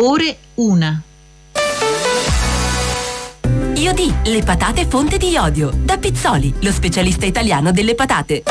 ore 1. Iodì, le patate fonte di iodio. Da Pizzoli, lo specialista italiano delle patate.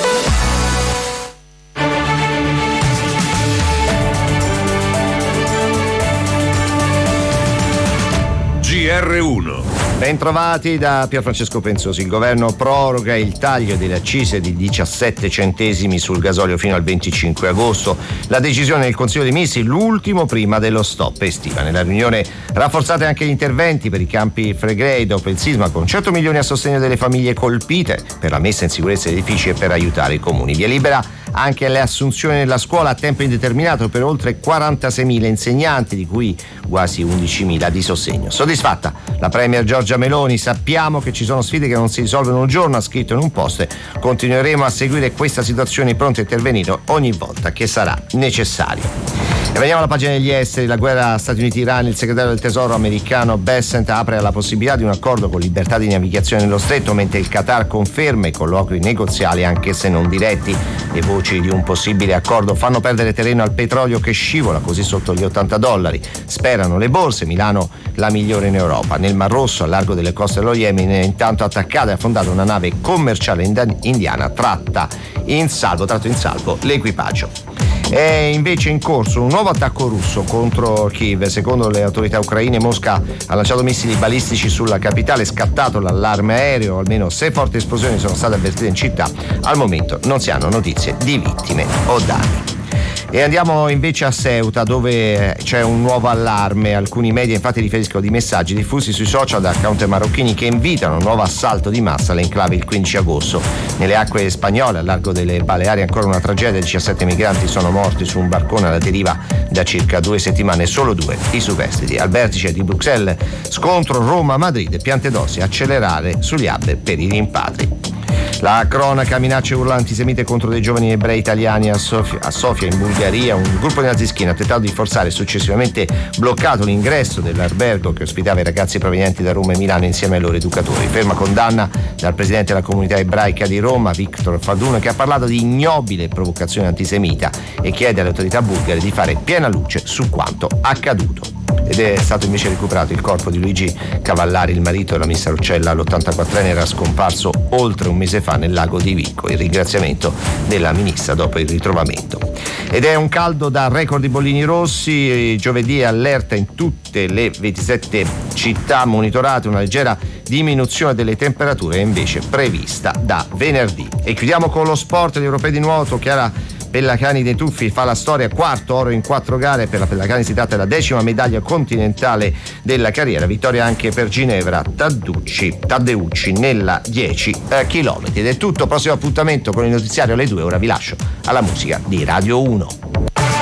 GR1. Bentrovati da Pier Francesco Pensosi. Il governo proroga il taglio delle accise di 17 centesimi sul gasolio fino al 25 agosto. La decisione del Consiglio dei Ministri, l'ultimo prima dello stop estiva. Nella riunione rafforzate anche gli interventi per i campi Flegrei dopo il sisma, con 100 milioni a sostegno delle famiglie colpite, per la messa in sicurezza degli edifici e per aiutare i comuni. Via libera anche alle assunzioni nella scuola a tempo indeterminato per oltre 46.000 insegnanti, di cui quasi 11.000 di sostegno. Soddisfatta la Premier Giorgia Meloni: sappiamo che ci sono sfide che non si risolvono un giorno, ha scritto in un post. Continueremo a seguire questa situazione pronti a intervenire ogni volta che sarà necessario. E veniamo alla pagina degli esteri. La guerra Stati Uniti-Iran. Il segretario del tesoro americano Bessent apre alla possibilità di un accordo con libertà di navigazione nello stretto, mentre il Qatar conferma i colloqui negoziali anche se non diretti. Le voci di un possibile accordo fanno perdere terreno al petrolio, che scivola così sotto gli $80. Sperano le borse. Milano la migliore in Europa. Nel Mar Rosso, al largo delle coste dello Yemen, è intanto attaccata e affondata una nave commerciale indiana, tratto in salvo l'equipaggio. È invece in corso un nuovo attacco russo contro Kiev. Secondo le autorità ucraine, Mosca ha lanciato missili balistici sulla capitale, scattato l'allarme aereo. Almeno 6 forti esplosioni sono state avvertite in città. Al momento non si hanno notizie di vittime o danni. E andiamo invece a Ceuta, dove c'è un nuovo allarme. Alcuni media infatti riferiscono di messaggi diffusi sui social da account marocchini che invitano a un nuovo assalto di massa all'enclave il 15 agosto. Nelle acque spagnole, al largo delle Baleari, ancora una tragedia. 17 migranti sono morti su un barcone alla deriva da circa 2 settimane, solo 2 i superstiti. Al vertice di Bruxelles, scontro Roma-Madrid, Piantedosi, accelerare sugli hub per i rimpatri. La cronaca: minacce e urla antisemite contro dei giovani ebrei italiani a Sofia in Bulgaria. Un gruppo di nazischini ha tentato di forzare e successivamente bloccato l'ingresso dell'albergo che ospitava i ragazzi provenienti da Roma e Milano insieme ai loro educatori. Ferma condanna dal presidente della comunità ebraica di Roma, Victor Fadun, che ha parlato di ignobile provocazione antisemita e chiede alle autorità bulgare di fare piena luce su quanto accaduto. Ed è stato invece recuperato il corpo di Luigi Cavallari, il marito della Missa Roccella. L'84enne era scomparso oltre un mese fa nel lago di Vico. Il ringraziamento della ministra dopo il ritrovamento. Ed è un caldo da record di bollini rossi. Giovedì è allerta in tutte le 27 città monitorate. Una leggera diminuzione delle temperature è invece prevista da venerdì. E chiudiamo con lo sport. Gli europei di nuoto. Chiara Pellacani dei Tuffi fa la storia, quarto oro in 4 gare. Per la Pellacani si tratta della 10ª medaglia continentale della carriera. Vittoria anche per Ginevra Taddeucci nella 10 km. Ed è tutto. Prossimo appuntamento con il notiziario alle 2. Ora vi lascio alla musica di Radio 1.